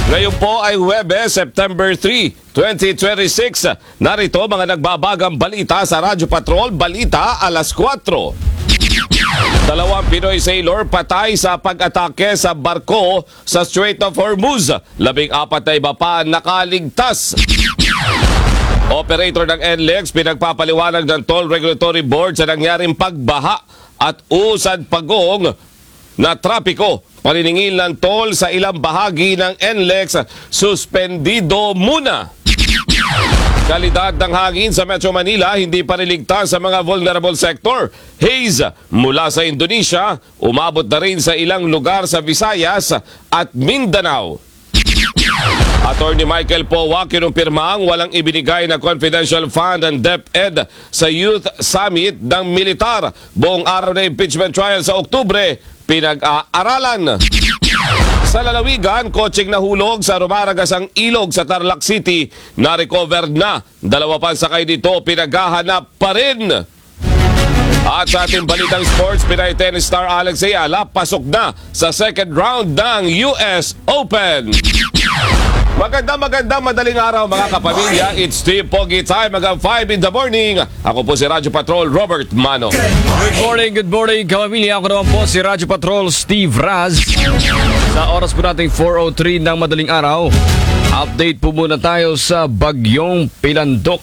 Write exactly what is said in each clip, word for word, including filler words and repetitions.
Ngayon po ay Huwebes, September three, twenty twenty-six. Narito mga nagbabagang balita sa Radyo Patrol, Balita alas kwatro. Dalawang Pinoy sailor patay sa pag-atake sa barko sa Strait of Hormuz. Labing apat na iba pa nakaligtas. Operator ng N L E X pinagpapaliwanag ng Toll Regulatory Board sa nangyaring pagbaha at usad pagong na trapiko. Paniningil ng toll sa ilang bahagi ng N L E X suspendido muna. Kalidad ng hangin sa Metro Manila hindi pa niligtas sa mga vulnerable sector. Haze mula sa Indonesia, umabot na rin sa ilang lugar sa Visayas at Mindanao. Attorney Michael Powa kinumpirma ang walang ibinigay na confidential fund ng DepEd sa Youth Summit ng Militar. Buong araw na impeachment trial sa Oktubre, pinag-aaralan. Sa lalawigan, kotseng nahulog sa rumaragasang ilog sa Tarlac City, na-recover na. Dalawa pa sakay dito, pinaghahanap pa rin. At sa ating balitang sports, Pinay tennis star Alex Ayala pasok na sa second round ng U S Open. Magandang magandang madaling araw mga kapamilya. It's Steve Pogi time hanggang five in the morning. Ako po si Radyo Patrol Robert Mano. Good morning, good morning kapamilya. Ako naman po si Radyo Patrol Steve Raz. Sa oras po nating four oh three ng madaling araw, update po muna tayo sa bagyong Pilandok.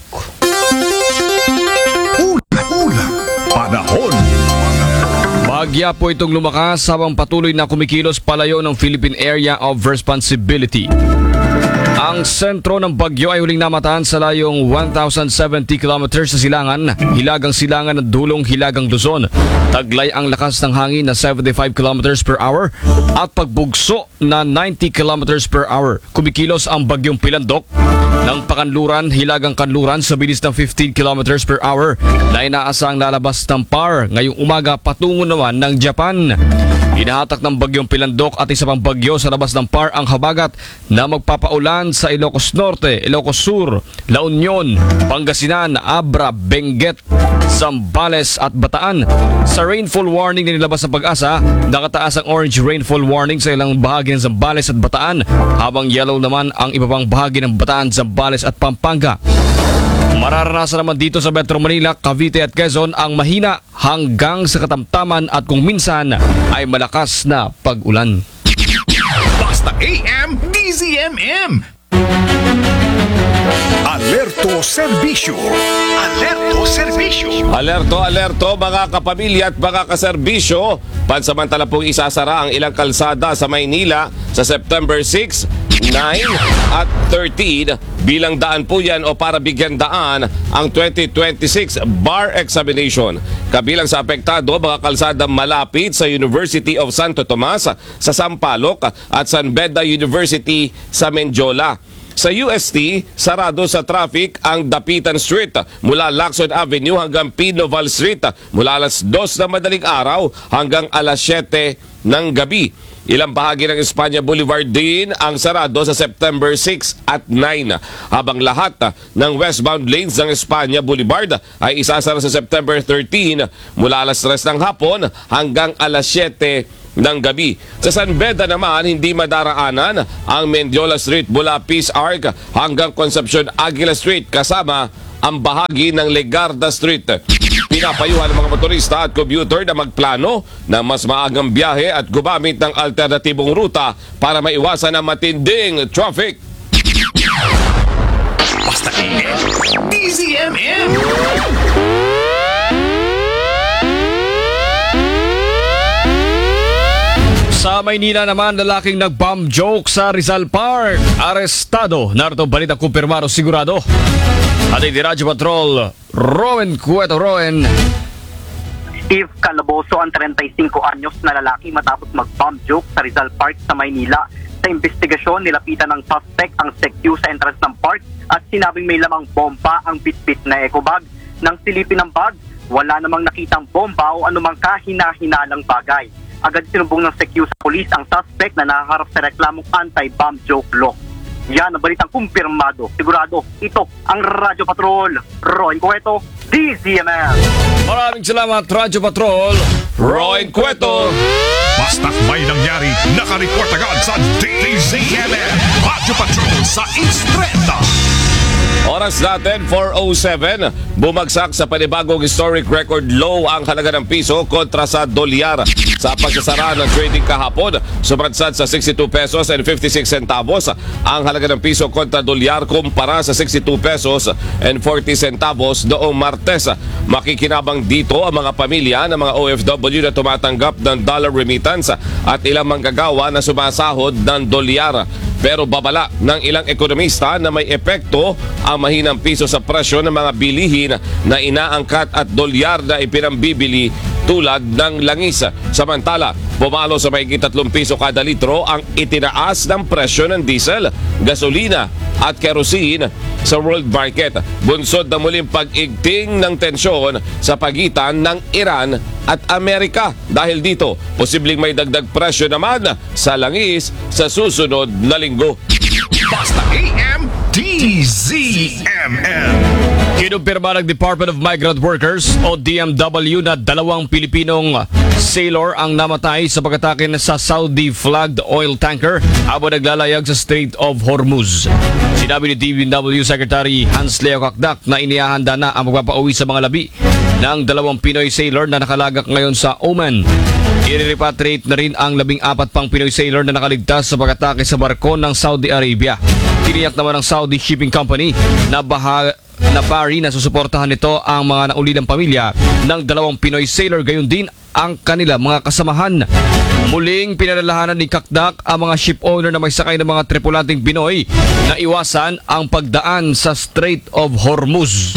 Ula-ula, panahon. Bagya po itong lumakas habang patuloy na kumikilos palayo ng Philippine Area of Responsibility. Ang sentro ng bagyo ay huling namataan sa layong one thousand seventy kilometers sa silangan, hilagang silangan at dulong hilagang Luzon. Taglay ang lakas ng hangin na seventy-five kilometers per hour at pagbugso na ninety kilometers per hour. Kumikilos ang bagyong Pilandok ng Pakanluran, hilagang Kanluran sa bilis ng fifteen kilometers per hour na inaasang lalabas ng P A R ngayong umaga patungo naman ng Japan. Inahatak ng bagyong Pilandok at isa pang bagyo sa labas ng P A R ang habagat na magpapaulan sa Ilocos Norte, Ilocos Sur, La Union, Pangasinan, Abra, Benguet, Zambales at Bataan. Sa rainfall warning na nilabas ng Pag-asa, nakataas ang orange rainfall warning sa ilang bahagi ng Zambales at Bataan, habang yellow naman ang iba pang bahagi ng Bataan, Zambales at Pampanga. Mararanasan naman dito sa Metro Manila, Cavite at Quezon ang mahina hanggang sa katamtaman at kung minsan ay malakas na pag-ulan. Basta A M, D Z M M. Alerto Serbisyo. Alerto Serbisyo. Alerto, alerto mga kapamilya at mga kaserbisyo. Pansamantala pong isasara ang ilang kalsada sa Maynila sa September six, nine at thirteen. Bilang daan po yan o para bigyan daan ang twenty twenty-six bar examination. Kabilang sa apektado, mga kalsada malapit sa University of Santo Tomas sa Sampaloc at San Beda University sa Menjola. Sa U S T, sarado sa traffic ang Dapitan Street mula Lacson Avenue hanggang Pinoval Street mula alas dos na madaling araw hanggang alas siyete ng gabi. Ilang bahagi ng Espanya Boulevard din ang sarado sa September six at nine, habang lahat ng westbound lanes ng Espanya Boulevard ay isasara sa September thirteen mula alas tres ng hapon hanggang alas siyete ng gabi. Sa San Beda naman, hindi madaraanan ang Mendiola Street mula Peace Arc hanggang Concepcion Aguila Street kasama ang bahagi ng Legarda Street. Pinapayuhan ng mga motorista at commuter na magplano ng mas maagang biyahe at gumamit ng alternatibong ruta para maiwasan ang matinding traffic. Basta A M, D Z M M. Sa Maynila naman, lalaking nag-bomb joke sa Rizal Park. Arestado. Narito balitang kumpirmado sigurado. At hindi Radyo Patrol, Rowan Cueto. Rowan. Steve, kalaboso ang thirty-five anyos na lalaki matapos mag-bomb joke sa Rizal Park sa Maynila. Sa investigasyon, nilapitan ng suspect ang secure sa entrance ng park at sinabing may lamang bomba ang bitbit na eco bag. Nang silipin ng bag, wala namang nakitang bomba o anumang kahina-hinalang bagay. Agad sinumbong ng secure sa polis ang suspect na nakaharap sa reklamong anti-bomb joke law. Yan ang balitang kumpirmado. Sigurado, ito ang Radyo Patrol. Roy Cueto, D Z M M. Maraming salamat, Radyo Patrol, Roy Cueto. Basta't may nangyari, nakareport agad sa D Z M M. At Radyo Patrol sa East Trend. Oras natin, four oh seven. Bumagsak sa panibagong historic record low ang halaga ng piso kontra sa dolyar. Sa pagsasara ng trading kahapon, sumadsad sa sixty-two pesos and fifty-six centavos ang halaga ng piso kontra dolyar kumpara sa sixty-two pesos and forty centavos noong Martes. Makikinabang dito ang mga pamilya ng mga O F W na tumatanggap ng dollar remittance at ilang manggagawa na sumasahod ng dolyar. Pero babala ng ilang ekonomista na may epekto ang mahinang piso sa presyo ng mga bilihin na inaangkat at dolyar na ipinambibili tulad ng langis. Samantala, pumalo sa mahigit tatlong piso kada litro ang itinaas ng presyo ng diesel, gasolina at kerosene sa world market. Bunsod na muling pag-igting ng tensyon sa pagitan ng Iran at Amerika. Dahil dito, posibleng may dagdag presyo naman sa langis sa susunod na linggo. Basta A M D Z M M. Kinumpirma ng Department of Migrant Workers o D M W na dalawang Pilipinong sailor ang namatay sa pag-atake sa Saudi flagged oil tanker habang naglalayag sa Strait of Hormuz. Sinabi ni D M W Secretary Hans Leo Kakdak na inihahanda na ang magpapauwi sa mga labi ng dalawang Pinoy sailor na nakalagak ngayon sa Oman. I-repatriate na rin ang labing apat pang Pinoy sailor na nakaligtas sa pag-atake sa barko ng Saudi Arabia. Tiniyak naman ng Saudi Shipping Company na baha na pari na susuportahan nito ang mga naulilang pamilya ng dalawang Pinoy sailor, gayon din ang kanila mga kasamahan. Muling pinalalahanan ni Kakdak ang mga ship owner na may sakay ng mga tripulanting Pinoy na iwasan ang pagdaan sa Strait of Hormuz.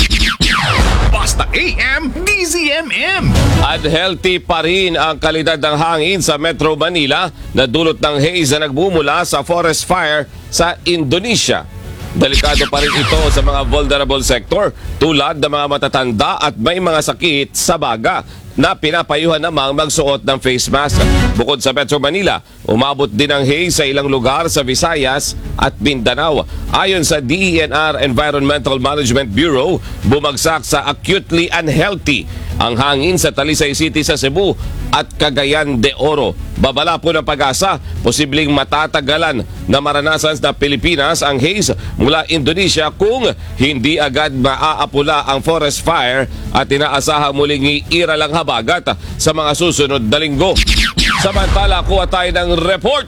Basta A M D Z M M. Unhealthy pa rin ang kalidad ng hangin sa Metro Manila na dulot ng haze na nagbumula sa forest fire sa Indonesia. Delikado pa rin ito sa mga vulnerable sector tulad ng mga matatanda at may mga sakit sa baga na pinapayuhan namang magsuot ng face mask. Bukod sa Metro Manila, umabot din ang haze sa ilang lugar sa Visayas at Mindanao. Ayon sa D E N R Environmental Management Bureau, bumagsak sa acutely unhealthy ang hangin sa Talisay City sa Cebu at Cagayan de Oro. Babala po ng Pag-asa, posibleng matatagalan na maranasan na Pilipinas ang haze mula Indonesia kung hindi agad maaapula ang forest fire at inaasahang muling iiralang habagat sa mga susunod na linggo. Samantala, kuha tayo ng report.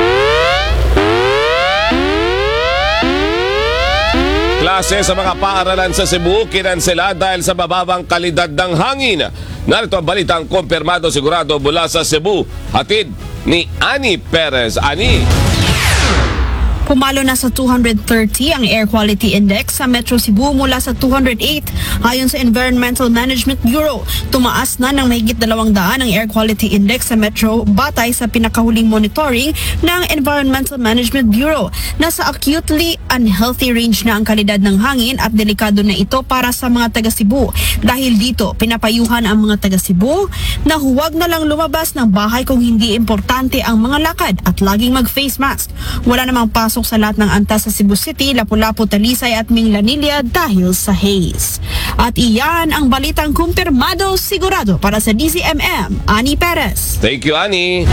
Klase sa mga paaralan sa Cebu kinansela dahil sa bababang kalidad ng hangin. Narito ang balitang kumpirmado sigurado mula sa Cebu. Hatid ni Ani Perez. Ani. Pumalo na sa two hundred thirty ang Air Quality Index sa Metro Cebu mula sa two hundred eight. Ayon sa Environmental Management Bureau, tumaas na ng mahigit dalawang daan ang Air Quality Index sa Metro batay sa pinakahuling monitoring ng Environmental Management Bureau. Nasa acutely unhealthy range na ang kalidad ng hangin at delikado na ito para sa mga taga Cebu. Dahil dito, pinapayuhan ang mga taga Cebu na huwag na lang lumabas ng bahay kung hindi importante ang mga lakad at laging mag-face mask. Wala namang pasok sa lahat ng antas sa Cebu City, Lapu-Lapu, Talisay at Minglanilla dahil sa haze. At iyan ang balitang kumpirmado sigurado para sa D Z M M. Ani Perez. Thank you, Ani.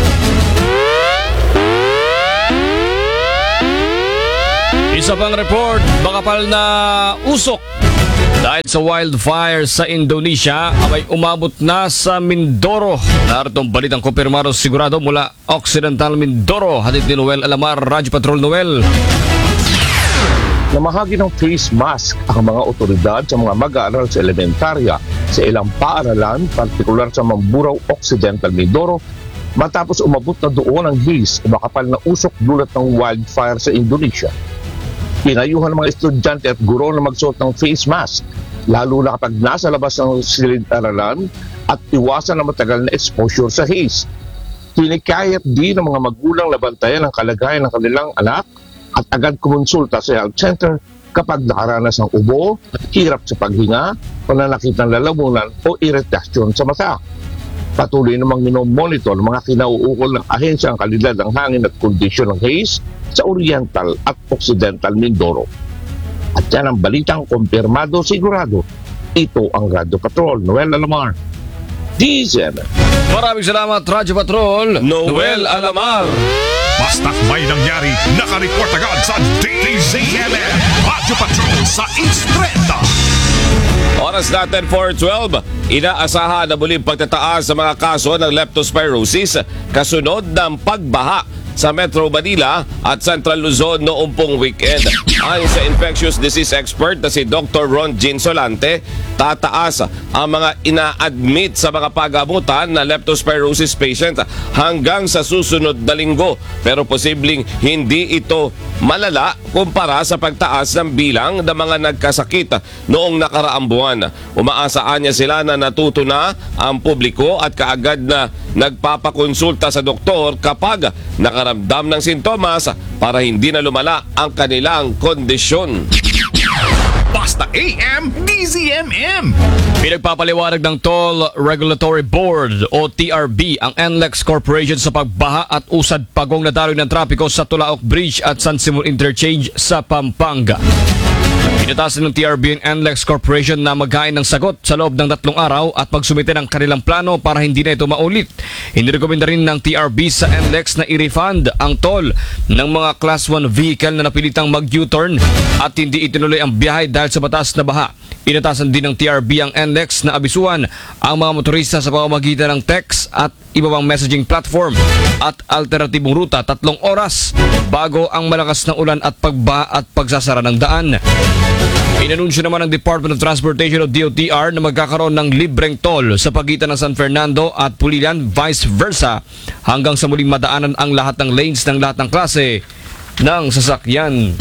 Isa pang report, bakapal na usok dahil sa wildfire sa Indonesia ay umabot na sa Mindoro. Naritong balitang kumpirmado sigurado mula Occidental Mindoro. Hatid ni Noel Alamar, Radyo Patrol. Noel. Namahagi ng face mask ang mga otoridad sa mga mag-aaral sa elementarya sa ilang paaralan, partikular sa Mamburao, Occidental Mindoro, matapos umabot na doon ang haze o makapal na usok dulot ng wildfire sa Indonesia. Pinayuhan ng mga estudyante at guro na magsuot ng face mask, lalo na kapag nasa labas ng silid-aralan at iwasan ang matagal na exposure sa haze. Tinikayat din ng mga magulang na bantayan ang kalagayan ng kanilang anak at agad kumonsulta sa health center kapag nakaranas ng ubo, hirap sa paghinga, pananakit ng lalamunan o iritasyon sa mata. Patuloy namang minomonitor ng mga kinauukol ng ahensya ang kalidad ng hangin at kondisyon ng haze sa Oriental at Occidental Mindoro. At yan ang balitang kumpirmado sigurado. Ito ang Radyo Patrol. Noel Alamar, D Z M. Maraming salamat, Radyo Patrol. Noel Alamar. Basta't may nangyari, nakareport agad sa D Z M M. Radyo Patrol sa Instrenta. Oras natin for twelve. Inaasahan na muling pagtataas sa mga kaso ng leptospirosis kasunod ng pagbaha sa Metro Manila at Central Luzon noong pong weekend. Ayon sa infectious disease expert na si Doctor Ron Jean Solante, tataas ang mga ina-admit sa mga pagamutan na leptospirosis patient hanggang sa susunod na linggo. Pero posibleng hindi ito malala kumpara sa pagtaas ng bilang ng mga nagkasakit noong nakaraang buwan. Umaasaan niya sila na natuto na ang publiko at kaagad na nagpapakonsulta sa doktor kapag nakaramdam ng sintomas para hindi na lumala ang kanilang kondisyon. Basta A M D Z M M. Pinagpapaliwanag ng Toll Regulatory Board o T R B ang N L E X Corporation sa pagbaha at usad pagong na daloy ng trapiko sa Tulaok Bridge at San Simon Interchange sa Pampanga. Pinatasan ng T R B ang N L E X Corporation na maghain ng sagot sa loob ng tatlong araw at magsumite ng kanilang plano para hindi na ito maulit. Inirekomenda rin ng T R B sa N L E X na i-refund ang toll ng mga Class one vehicle na napilitang mag-U-turn at hindi itinuloy ang biyahe dahil sa mataas na baha. Inatasan din ng T R B ang N L E X na abisuan ang mga motorista sa pamamagitan ng text at iba pang messaging platform at alternatibong ruta tatlong oras bago ang malakas na ulan at pagbaha at pagsasara ng daan. Inanunsyo naman ng Department of Transportation o D O T R na magkakaroon ng libreng toll sa pagitan ng San Fernando at Pulilan, vice versa, hanggang sa muling madaanan ang lahat ng lanes ng lahat ng klase ng sasakyan.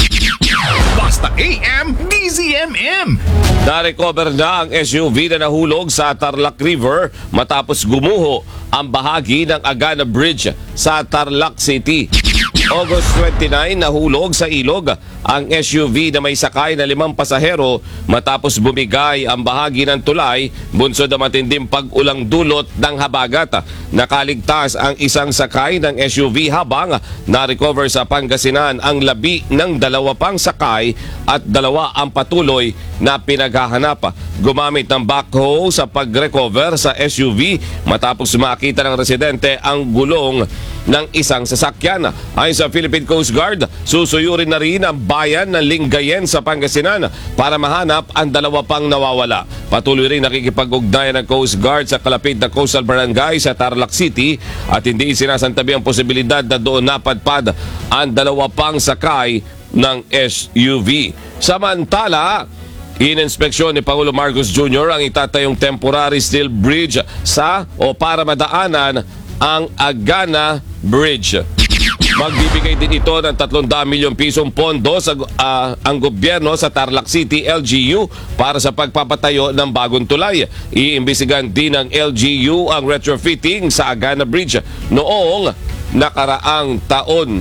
Basta A M D Z M M. Na-recover na ang S U V na nahulog sa Tarlac River matapos gumuho ang bahagi ng Agana Bridge sa Tarlac City. August twenty-nine, nahulog sa ilog ang S U V na may sakay na limang pasahero matapos bumigay ang bahagi ng tulay bunsod na matinding pag-ulang dulot ng habagat. Nakaligtas ang isang sakay ng S U V habang na-recover sa Pangasinan ang labi ng dalawa pang sakay at dalawa ang patuloy na pinaghahanap. Gumamit ng backhoe sa pag-recover sa S U V matapos makita ng residente ang gulong ng isang sasakyan. Ayon sa Philippine Coast Guard, susuyurin na rin ang bayan ng Lingayen sa Pangasinan para mahanap ang dalawa pang nawawala. Patuloy rin nakikipag-ugnayan ng Coast Guard sa kalapit na coastal barangay sa Tarlac City at hindi sinasantabi ang posibilidad na doon napadpad ang dalawa pang sakay ng S U V. Samantala, ininspeksyon ni Pangulo Marcos Junior ang itatayong temporary steel bridge sa o para madaanan ang Agana Bridge. Magbibigay din ito ng tatlong daang milyong pisong pondo sa uh, ang gobyerno sa Tarlac City L G U para sa pagpapatayo ng bagong tulay. Iimbisigan din ng L G U ang retrofitting sa Agana Bridge noong nakaraang taon.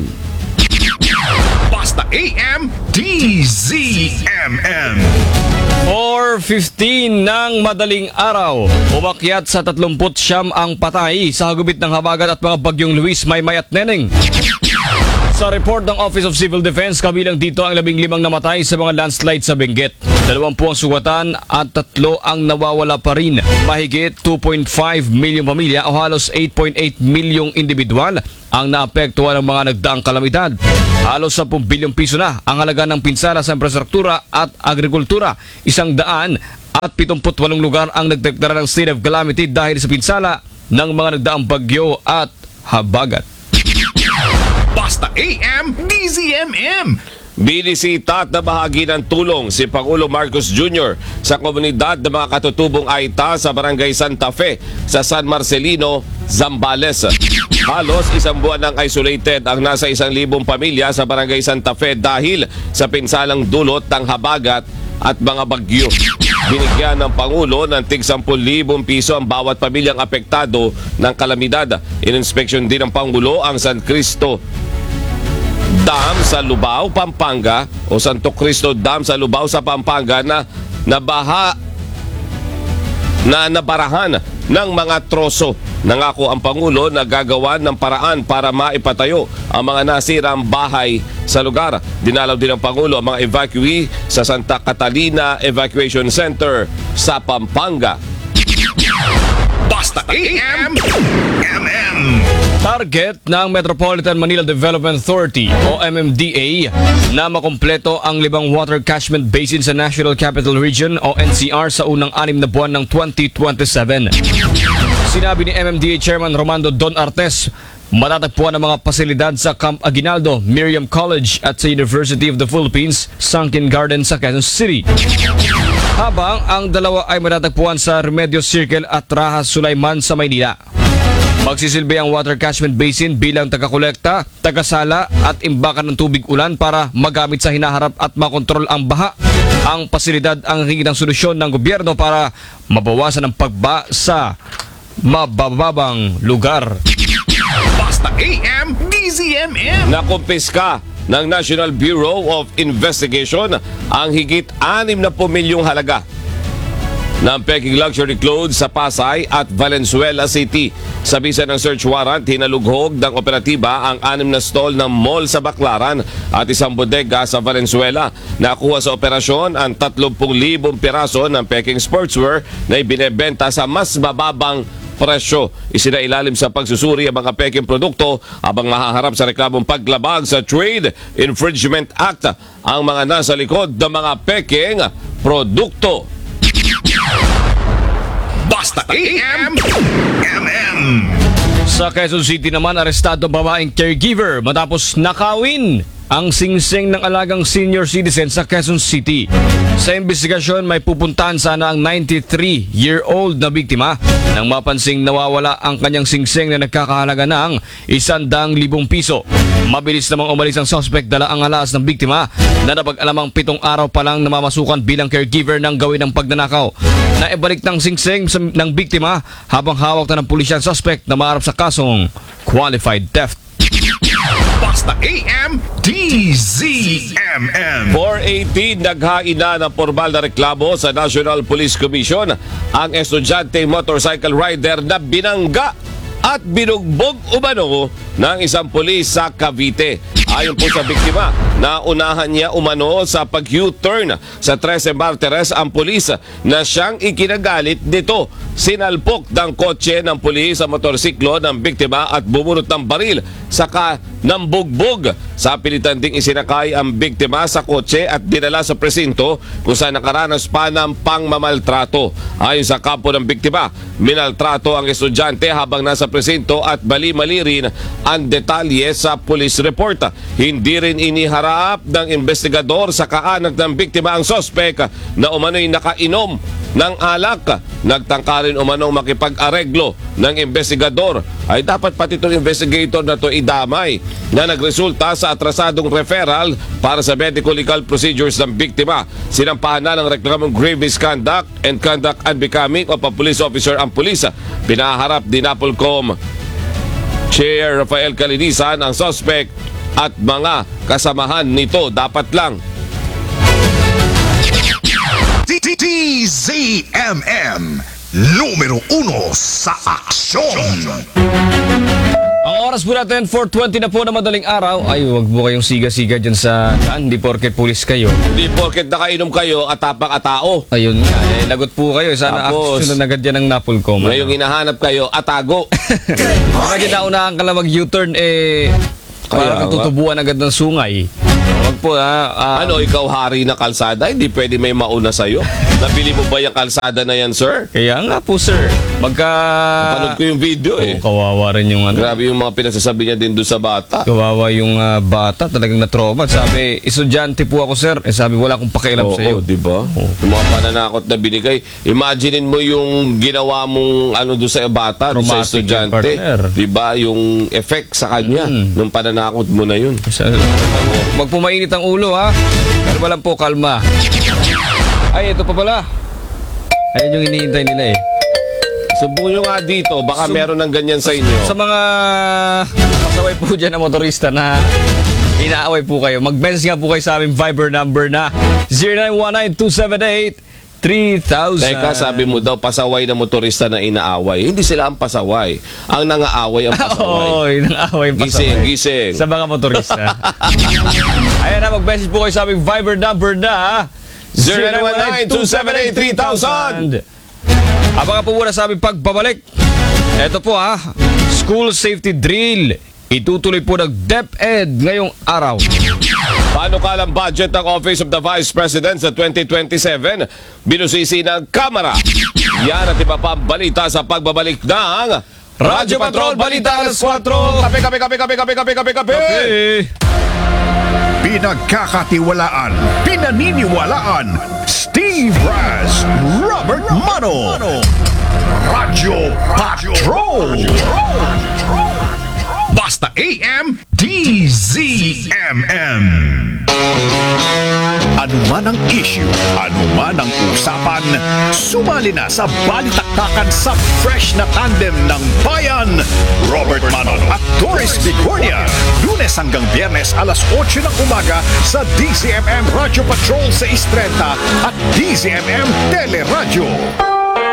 Basta A M D Z M M. four fifteen ng madaling araw, umakyat sa tatlumput siyam ang patay sa hagubit ng habagat at mga bagyong Luis, Maymay at Neneng. Sa report ng Office of Civil Defense, kabilang dito ang labing limang namatay sa mga landslide sa Benguet. Dalawampu ang sugatan at tatlo ang nawawala pa rin. Mahigit two point five milyong pamilya o halos eight point eight milyong individual ang naapektuhan ng mga nagdaang kalamidad. Halos ten bilyong piso na ang halaga ng pinsala sa infrastruktura at agrikultura. Isang daan at pitongput walong lugar ang nagdeklara ng state of calamity dahil sa pinsala ng mga nagdaang bagyo at habagat. Basta A M D Z M M. Binisita at na bahagi ng tulong si Pangulo Marcos Junior sa komunidad ng mga katutubong Aita sa Barangay Santa Fe sa San Marcelino, Zambales. Halos isang buwan ng isolated ang nasa isang libong pamilya sa Barangay Santa Fe dahil sa pinsalang dulot ng habagat at mga bagyo. Binigyan ng Pangulo ng tig sampung libong piso ang bawat pamilyang apektado ng kalamidad. Ininspeksyon din ng Pangulo ang San Cristo Dam sa Lubao, Pampanga o Santo Cristo Dam sa Lubao sa Pampanga na nabaha na nabarahan ng mga troso. Nangako ang Pangulo na gagawan ng paraan para maipatayo ang mga nasirang bahay sa lugar. Dinalaw din ng Pangulo ang mga evacuee sa Santa Catalina Evacuation Center sa Pampanga. Basta A M M M. Target ng Metropolitan Manila Development Authority o M M D A na makumpleto ang libang water catchment basin sa National Capital Region o N C R sa unang anim na buwan ng twenty twenty-seven. Sinabi ni M M D A Chairman Romando Don Artes, matatagpuan ang mga pasilidad sa Camp Aguinaldo, Miriam College at sa University of the Philippines, Sunken Garden sa Quezon City. Habang ang dalawa ay matatagpuan sa Remedios Circle at Rajas Sulaiman sa Maynila. Magsisilbi ang water catchment basin bilang tagakolekta, tagasala at imbakan ng tubig ulan para magamit sa hinaharap at makontrol ang baha. Ang pasilidad ang hingin ng solusyon ng gobyerno para mabawasan ang pagba sa mabababang lugar. Basta A M D Z M M. Nakumpiska ng National Bureau of Investigation ang higit anim na milyong halaga ng peking luxury clothes sa Pasay at Valenzuela City. Sa bisa ng search warrant, hinalughog ng operatiba ang anim na stall ng mall sa Baclaran at isang bodega sa Valenzuela. Nakuha sa operasyon ang tatlumpu libong piraso ng peking sportswear na ibinebenta sa mas mababang presyo. Isinailalim sa pagsusuri ang mga peking produkto habang mahaharap sa reklamong paglabag sa Trade Infringement Act ang mga nasa likod ng mga peking produkto. Basta A M M M. Sa Quezon City naman, arestado ang babaeng caregiver matapos nakawin ang singsing ng alagang senior citizen sa Quezon City. Sa investigasyon, may pupuntahan sana ang ninety-three-year-old na biktima nang mapansing nawawala ang kanyang singsing na nagkakahalaga ng isandang libong piso. Mabilis namang umalis ang suspect, dala ang alas ng biktima na napag-alamang pitong araw pa lang namamasukan bilang caregiver ng gawin ng pagnanakaw. Naibalik ng singsing ng biktima habang hawak na ng pulisya ang suspect na maharap sa kasong qualified theft. Basta A M D Z M M. four eighteen naghain na ng formal na reklamo sa National Police Commission ang estudyante motorcycle rider na binangga at binugbog umano ng isang pulis sa Cavite. Ayon po sa biktima, naunahan niya umano sa pag-U-turn sa Trece Martires ang pulis na siyang ikinagalit nito. Sinalpok ng kotse ng pulis sa motorsiklo ng biktima at bumunot ng baril, saka nambugbog. Sa pilitan ding isinakay ang biktima sa kotse at dinala sa presinto kung saan nakaranas pa ng pangmamaltrato. Ayon sa kampo ng biktima, minaltrato ang estudyante habang nasa presinto at mali-mali rin ang detalye sa police report. Hindi rin iniharap ng investigador sa kaanak ng biktima ang sospek na umano'y nakainom ng alak. Nagtangka rin umanong makipag-areglo ng investigador. Ay dapat pati itong investigator na to idamay na nagresulta sa atrasadong referral para sa medical legal procedures ng biktima. Sinampahan na ng reklamong grave misconduct and conduct unbecoming of a police officer ang pulis. Pinaharap din Napolcom Chair Rafael Calinisan ang suspect at mga kasamahan nito. Dapat lang D Z M M. Numero uno sa aksyon. Ang oras po natin, four twenty na po na madaling araw. Ay, wag po kayong siga-siga dyan sa daan. Di porket pulis kayo. Hindi porket nakainom kayo at tapak at tao. Ayun nga, eh, lagot po kayo. Sana Tapos, action na agad yan ng Napolcom. ngayong hinahanap kayo, atago. Baka dyan naunahan ka lang mag-U-turn, eh, Kaya parang nga. tutubuan agad ng sungay. Wag po ha. ah, Ano, ikaw hari na kalsada? Hindi pwede may mauna sa'yo. Nabili mo ba yung kalsada na yan, sir? Kaya nga po, sir. Magka... Panood ko yung video eh. Oo, kawawa rin yung ano. Grabe yung mga pinagsasabi niya din doon sa bata. Kawawa yung ah, bata, talagang na-trauma. Sabi, estudyante po ako, sir. Eh, sabi, wala akong pakialam Oo, sa iyo. di ba? Yung mga pananakot na binigay. Imaginein mo yung ginawa mong ano doon sa bata, doon sa Traumatic estudyante. yung partner. Di ba? Yung effect sa kanya nung pananakot mo na yun. Sa- Wag po mainit ang ulo, ha? Kalma lang po, kalma. Ay, ito pa pala. Ayun yung hinihintay nila eh. Subukan nyo nga dito. Baka meron ng ganyan sa inyo. Sa mga pasaway po dyan na motorista na inaaway po kayo, mag-message nga po kayo sa aming Viber number na zero nine one nine two seven eight three thousand. Teka, sabi mo daw, pasaway na motorista na inaaway. Hindi sila ang pasaway. Ang nangaaway ang pasaway. Oy, nang-away pa Gising, gising. sa mga motorista. Ayan na, mag-message po kayo sa aming Viber number na zero nine one nine two seven eight three thousand. Abangan po muna sa aming pagbabalik. Ito po ha, school safety drill. Itutuloy po ng DepEd ngayong araw. Paano kalang budget ng Office of the Vice President sa twenty twenty-seven? Binusisi ng Kamara. Yan at iba pa ang balita sa pagbabalik ng Radyo Patrol Balita alas kwatro. Kape, kape, kape, kape, kape, kape, kape, kape. Eh, Pinagkakatiwalaan, pinaniniwalaan, Steve Raz, Robert Mano, Radyo Patrol. Basta A M, D Z M M. Ano man ang issue, ano man ang usapan, sumali na sa balitaktakan sa fresh na tandem ng bayan. Robert Mano at Doris Bicornia. Lunes hanggang Biyernes alas otso ng umaga sa D Z M M Radio Patrol sa Istreta at D Z M M Teleradyo.